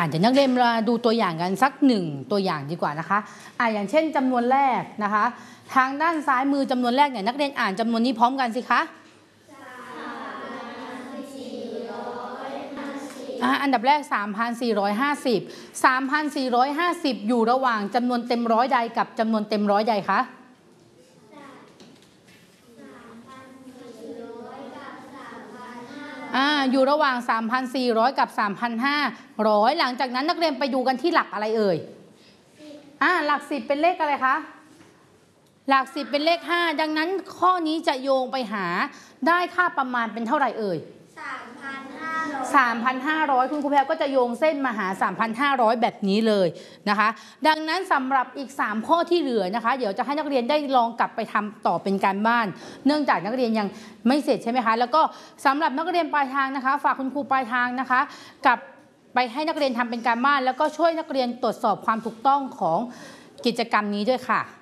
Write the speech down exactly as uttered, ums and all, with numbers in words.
เดี๋ยวนักเรียนมาดูตัวอย่างกันสักหนึ่งตัวอย่างดีกว่านะคะอ่าอย่างเช่นจำนวนแรกนะคะทางด้านซ้ายมือจำนวนแรกเนี่ยนักเรียนอ่านจำนวนนี้พร้อมกันสิคะอันดับแรก สามพันสี่ร้อยห้าสิบ สามพันสี่ร้อยห้าสิบ อยู่ระหว่างจำนวนเต็มร้อยใดกับจำนวนเต็มร้อยใดคะอ่าอยู่ระหว่าง สามพันสี่ร้อย กับ สามพันห้าร้อย หลังจากนั้นนักเรียนไปดูกันที่หลักอะไรเอ่ยอ่าหลักสิบเป็นเลขอะไรคะหลักสิบเป็นเลขห้าดังนั้นข้อนี้จะโยงไปหาได้ค่าประมาณเป็นเท่าไหร่เอ่ยสามพันห้าร้อย คุณครูแพรก็จะโยงเส้นมาหา สามพันห้าร้อย แบบนี้เลยนะคะดังนั้นสำหรับอีกสามข้อที่เหลือนะคะเดี๋ยวจะให้นักเรียนได้ลองกลับไปทำต่อเป็นการบ้านเนื่องจากนักเรียนยังไม่เสร็จใช่ไหมคะแล้วก็สำหรับนักเรียนปลายทางนะคะฝากคุณครูปลายทางนะคะกับไปให้นักเรียนทำเป็นการบ้านแล้วก็ช่วยนักเรียนตรวจสอบความถูกต้องของกิจกรรมนี้ด้วยค่ะ